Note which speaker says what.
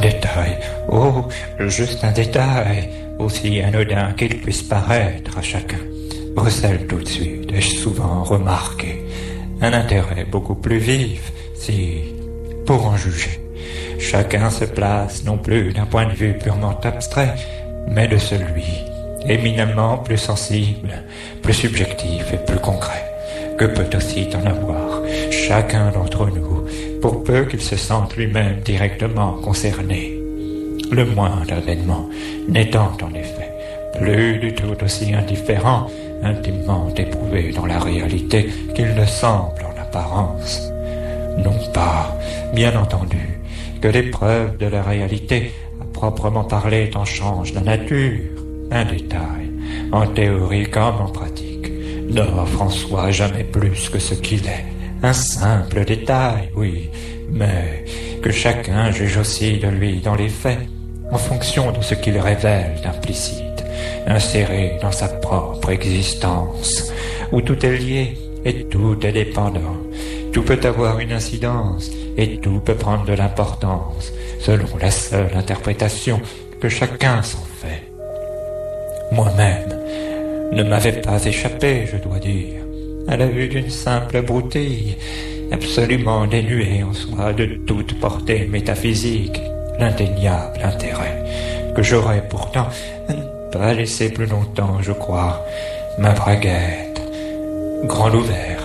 Speaker 1: détail, oh, juste un détail, aussi anodin qu'il puisse paraître à chacun, recèle tout de suite, ai-je souvent remarqué, un intérêt beaucoup plus vif, si, pour en juger, chacun se place non plus d'un point de vue purement abstrait, mais de celui éminemment plus sensible, plus subjectif et plus concret, que peut aussi en avoir chacun d'entre nous, pour peu qu'il se sente lui-même directement concerné. Le moindre événement n'étant en effet plus du tout aussi indifférent, intimement éprouvé dans la réalité qu'il ne semble en apparence. Non pas, bien entendu, que l'épreuve de la réalité, à proprement parler, en change la nature, un détail, en théorie comme en pratique, n'offre en soi jamais plus que ce qu'il est, un simple détail, oui, mais que chacun juge aussi de lui dans les faits, en fonction de ce qu'il révèle d'implicite, inséré dans sa propre existence, où tout est lié et tout est dépendant, tout peut avoir une incidence et tout peut prendre de l'importance, selon la seule interprétation que chacun s'en fait. Moi-même ne m'avais pas échappé, je dois dire, à la vue d'une simple broutille, absolument dénuée en soi de toute portée métaphysique, l'indéniable intérêt que j'aurais pourtant à ne pas laisser plus longtemps, je crois, ma braguette grande ouverte